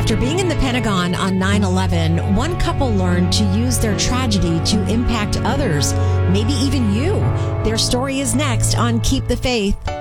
After being in the Pentagon on 9/11, one couple learned to use their tragedy to impact others, maybe even you. Their story is next on Keep the Faith.